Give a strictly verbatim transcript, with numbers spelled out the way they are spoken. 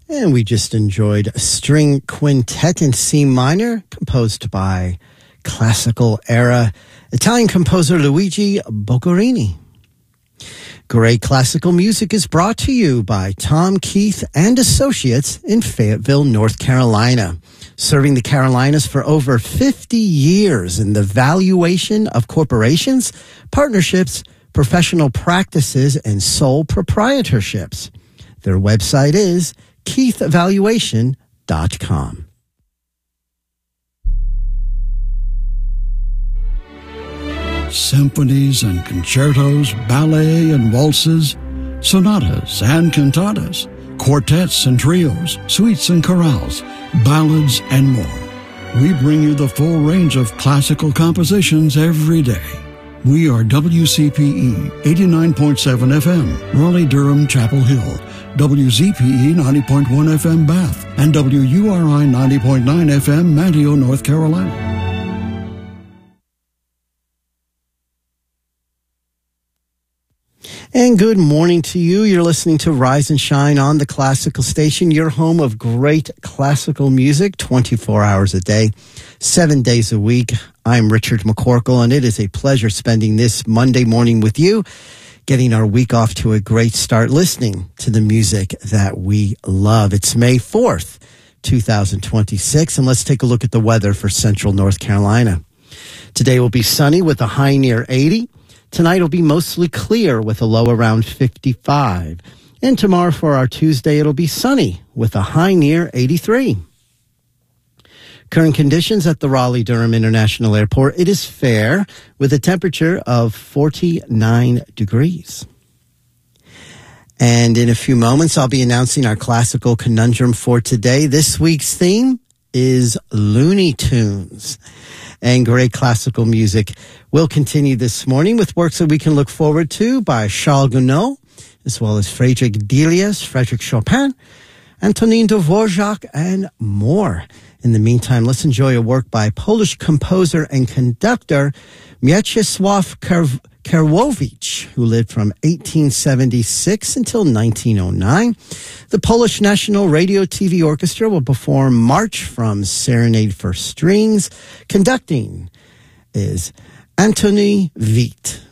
And we just enjoyed a string quintet in C minor, composed by classical era Italian composer Luigi Boccherini. Great classical music is brought to you by Tom Keith and Associates in Fayetteville, North Carolina, serving the Carolinas for over fifty years in the valuation of corporations, partnerships, professional practices, and sole proprietorships. Their website is keith valuation dot com. Symphonies and concertos, ballet and waltzes, sonatas and cantatas, quartets and trios, suites and chorales, ballads and more. We bring you the full range of classical compositions every day. We are W C P E eighty-nine point seven F M, Raleigh-Durham, Chapel Hill, W Z P E ninety point one F M, Bath, and W U R I ninety point nine F M, Manteo, North Carolina. And good morning to you. You're listening to Rise and Shine on the Classical Station, your home of great classical music, twenty-four hours a day, seven days a week. I'm Richard McCorkle, and it is a pleasure spending this Monday morning with you, getting our week off to a great start, listening to the music that we love. It's May fourth, twenty twenty-six, and let's take a look at the weather for central North Carolina. Today will be sunny with a high near eighty. Tonight will be mostly clear with a low around fifty-five. And tomorrow for our Tuesday, it'll be sunny with a high near eighty-three. Current conditions at the Raleigh-Durham International Airport, it is fair with a temperature of forty-nine degrees. And in a few moments, I'll be announcing our classical conundrum for today. This week's theme is Looney Tunes. And great classical music will continue this morning with works that we can look forward to by Charles Gounod, as well as Friedrich Delius, Frédéric Chopin, Antonin Dvorak, and more. In the meantime, let's enjoy a work by Polish composer and conductor Mieczysław Kerwowicz, who lived from eighteen seventy-six until nineteen oh nine. The Polish National Radio T V Orchestra will perform March from Serenade for Strings. Conducting is Antoni Vít.